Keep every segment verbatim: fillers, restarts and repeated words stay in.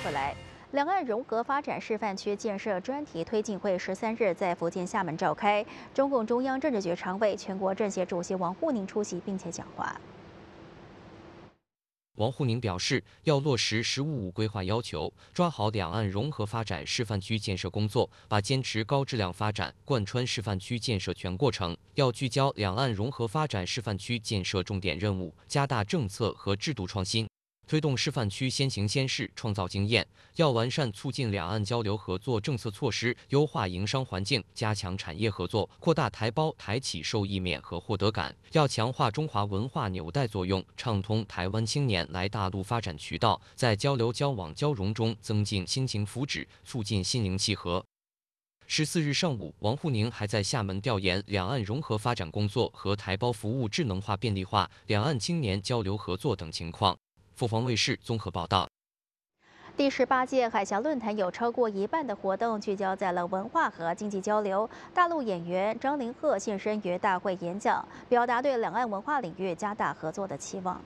回来。两岸融合发展示范区建设专题推进会十三日在福建厦门召开，中共中央政治局常委、全国政协主席王沪宁出席并且讲话。 王沪宁表示，要落实“十五五”规划要求，抓好两岸融合发展示范区建设工作，把坚持高质量发展贯穿示范区建设全过程。要聚焦两岸融合发展示范区建设重点任务，加大政策和制度创新，推动示范区先行先试，创造经验。要完善促进两岸交流合作政策措施，优化营商环境，加强产业合作，扩大台胞台企受益面和获得感。要强化中华文化纽带作用，畅通台湾青年来大陆发展渠道，在交流交往交融中增进亲情福祉，促进心灵契合。 十四日上午，王沪宁还在厦门调研两岸融合发展工作和台胞服务智能化便利化、两岸青年交流合作等情况。凤凰卫视综合报道。 第十八届海峡论坛有超过一半的活动聚焦在了文化和经济交流。大陆演员张凌赫现身于大会演讲，表达对两岸文化领域加大合作的期望。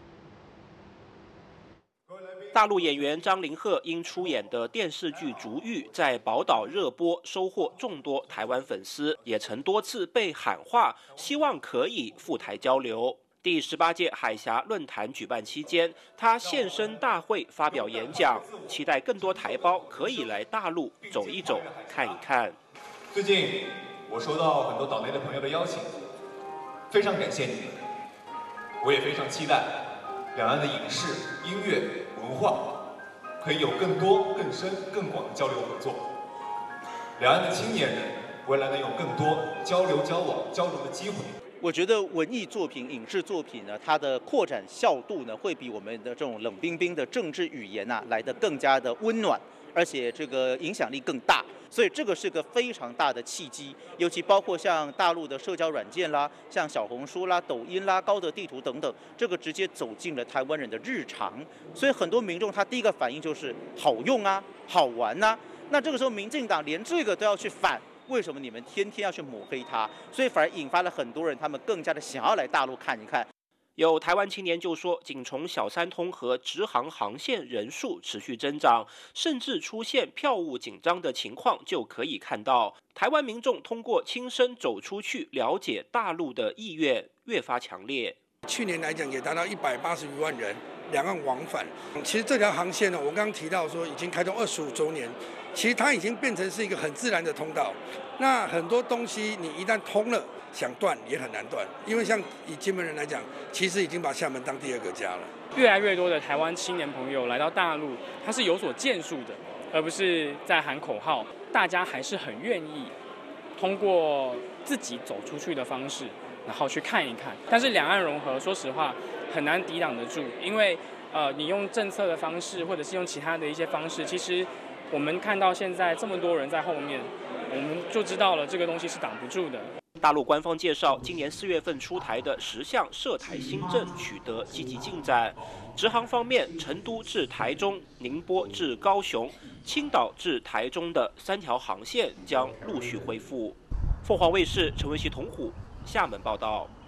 大陆演员张凌赫因出演的电视剧《逐玉》在宝岛热播，收获众多台湾粉丝，也曾多次被喊话，希望可以赴台交流。第十八届海峡论坛举办期间，他现身大会发表演讲，期待更多台胞可以来大陆走一走、看一看。 最近我收到很多岛内的朋友的邀请，非常感谢你们，我也非常期待两岸的影视、音乐。 文化可以有更多、更深、更广的交流合作，两岸的青年人未来能有更多交流、交往、交流的机会。 我觉得文艺作品、影视作品呢，它的扩展效度呢，会比我们的这种冷冰冰的政治语言啊来得更加的温暖，而且这个影响力更大。 所以这个是个非常大的契机，尤其包括像大陆的社交软件啦，像小红书啦、抖音啦、高德地图等等，这个直接走进了台湾人的日常。所以很多民众他第一个反应就是好用啊、好玩啊。那这个时候民进党连这个都要去反，为什么你们天天要去抹黑他？所以反而引发了很多人他们更加的想要来大陆看一看。 有台湾青年就说，仅从小三通和直航航线人数持续增长，甚至出现票务紧张的情况，就可以看到台湾民众通过亲身走出去了解大陆的意愿越发强烈。 去年来讲也达到一百八十余万人两岸往返。其实这条航线呢，我刚刚提到说已经开通二十五周年，其实它已经变成是一个很自然的通道。那很多东西你一旦通了， 想断也很难断，因为像以金门人来讲，其实已经把厦门当第二个家了。 越来越多的台湾青年朋友来到大陆，他是有所建树的，而不是在喊口号。大家还是很愿意通过自己走出去的方式，然后去看一看。但是两岸融合，说实话很难抵挡得住，因为呃，你用政策的方式，或者是用其他的一些方式，其实我们看到现在这么多人在后面。 我们就知道了，这个东西是挡不住的。 大陆官方介绍，今年四月份出台的十项涉台新政取得积极进展。直航方面，成都至台中、宁波至高雄、青岛至台中的三条航线将陆续恢复。凤凰卫视陈文熙、童虎厦门报道。